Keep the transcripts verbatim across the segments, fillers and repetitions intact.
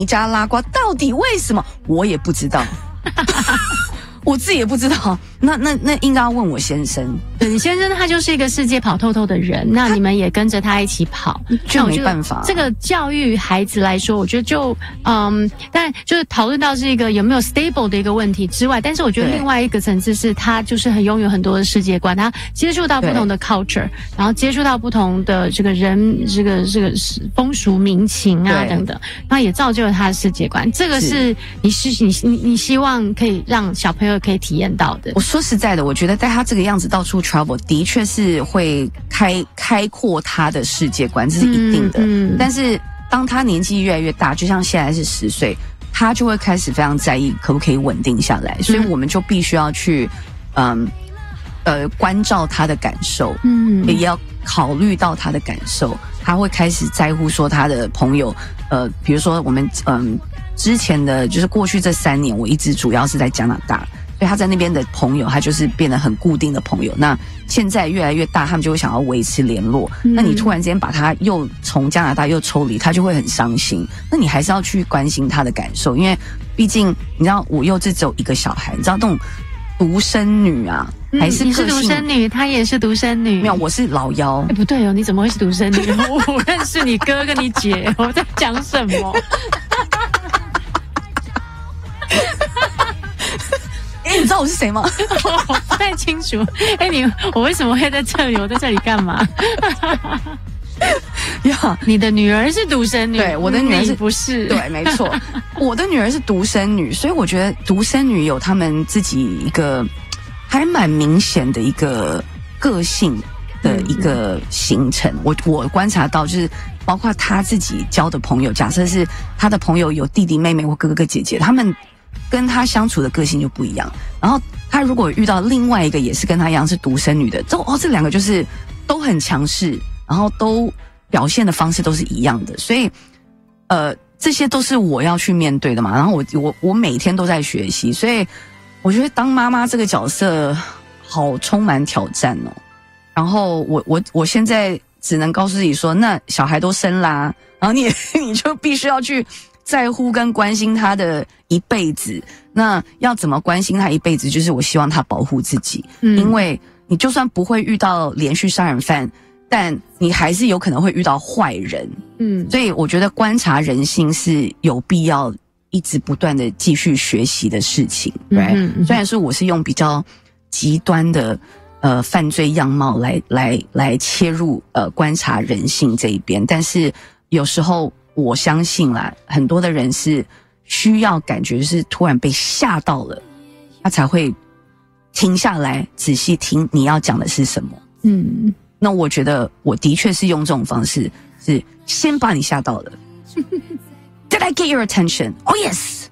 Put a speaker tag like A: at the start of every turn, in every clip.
A: 尼加拉瓜，到底为什么？我也不知道。我自己也不知道，那那那应该要问我先生。
B: 对，你先生他就是一个世界跑透透的人，那你们也跟着他一起跑，
A: 就没办法。
B: 这个教育孩子来说，我觉得就嗯，但就是讨论到是一个有没有 stable 的一个问题之外，但是我觉得另外一个层次是他就是很拥有很多的世界观，他接触到不同的 culture， 然后接触到不同的这个人这个这个风俗民情啊等等，然后也造就了他的世界观。这个是你是你你你希望可以让小朋友可以体验到的。
A: 我说实在的，我觉得带他这个样子到处 travel， 的确是会开开阔他的世界观，这是一定的。嗯嗯、但是当他年纪越来越大，就像现在是十岁，他就会开始非常在意可不可以稳定下来，所以我们就必须要去，嗯，呃，关照他的感受，嗯，也要考虑到他的感受，他会开始在乎说他的朋友，呃，比如说我们嗯之前的就是过去这三年，我一直主要是在加拿大。所以他在那边的朋友，他就是变得很固定的朋友。那现在越来越大，他们就会想要维持联络。嗯、那你突然之间把他又从加拿大又抽离，他就会很伤心。那你还是要去关心他的感受，因为毕竟你知道，我又只有一个小孩，你知道那种独生女啊，嗯、还是个性
B: 你是独生女，她也是独生女。
A: 没有，我是老幺。
B: 哎，不对哦，你怎么会是独生女？我认识你哥跟你姐，我在讲什么？
A: 哎，你知道我是谁吗？
B: 我不太清楚。哎，你我为什么会在这里？我在这里干嘛？呀，你的女儿是独生女，
A: 对，我的女儿是
B: 不是？
A: 对，没错，我的女儿是独生女，所以我觉得独生女有她们自己一个还蛮明显的一个个性的一个形成。我我观察到，就是包括她自己交的朋友，假设是她的朋友有弟弟妹妹或哥哥姐姐，他们跟他相处的个性就不一样，然后他如果遇到另外一个也是跟他一样是独生女的，这哦这两个就是都很强势，然后都表现的方式都是一样的，所以呃这些都是我要去面对的嘛。然后我我我每天都在学习，所以我觉得当妈妈这个角色好充满挑战哦。然后我我我现在只能告诉自己说，那小孩都生啦，然后你你就必须要去在乎跟关心他的一辈子。那要怎么关心他一辈子？就是我希望他保护自己，嗯，因为你就算不会遇到连续杀人犯，但你还是有可能会遇到坏人，嗯，所以我觉得观察人性是有必要一直不断的继续学习的事情，对、right? 嗯嗯。虽然说我是用比较极端的呃犯罪样貌来来来切入呃观察人性这一边，但是有时候我相信啦，很多的人是需要感觉是突然被吓到了，他才会停下来仔细听你要讲的是什么。嗯，那我觉得我的确是用这种方式，是先把你吓到了。Did I get your attention? Oh yes.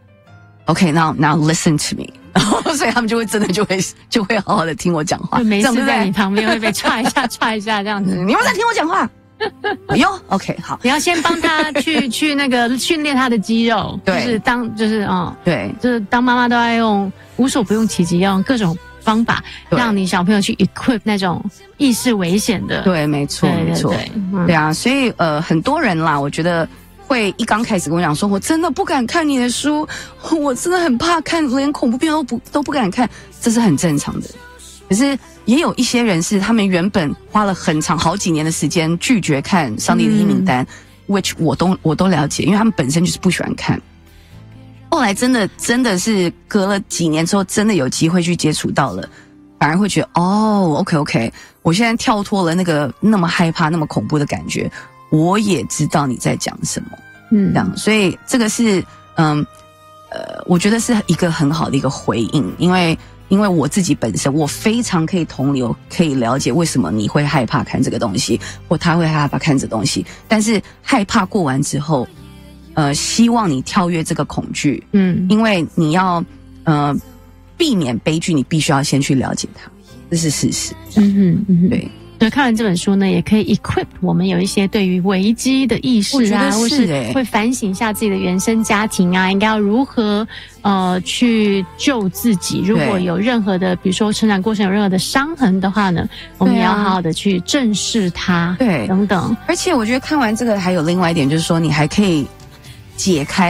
A: Okay, now now listen to me. 然后所以他们就会真的就会就会好好的听我讲话，
B: 没事在你旁边会被踹一下踹一下这样子。
A: 你们在听我讲话。哟 ，OK， 好，
B: 你要先帮他去去那个训练他的肌肉，对，就是当就是啊、嗯，
A: 对，
B: 就是当妈妈都要用无所不用其极，要用各种方法让你小朋友去 equip 那种意识危险的，
A: 对，没错，没错，对、嗯、对啊，所以呃，很多人啦，我觉得会一刚开始跟我讲说，我真的不敢看你的书，我真的很怕看，连恐怖片都不都不敢看，这是很正常的，可是。也有一些人是他们原本花了很长好几年的时间拒绝看上帝的黑名单、嗯、which 我都我都了解，因为他们本身就是不喜欢看，后来真的真的是隔了几年之后真的有机会去接触到了，反而会觉得哦 OK OK 我现在跳脱了那个那么害怕那么恐怖的感觉，我也知道你在讲什么，嗯，这样，所以这个是嗯呃我觉得是一个很好的一个回应，因为因为我自己本身我非常可以同理，我可以了解为什么你会害怕看这个东西，或他会害怕看这个东西，但是害怕过完之后呃希望你跳跃这个恐惧，嗯，因为你要呃避免悲剧，你必须要先去了解它，这是事实，嗯哼嗯哼，对。
B: 所以看完这本书呢，也可以 equip 我们有一些对于危机的意识啊，
A: 是
B: 或是会反省一下自己的原生家庭啊，应该要如何呃去救自己。如果有任何的，比如说成长过程有任何的伤痕的话呢，我们也要好好的去正视它，对，等等。
A: 而且我觉得看完这个还有另外一点，就是说你还可以解开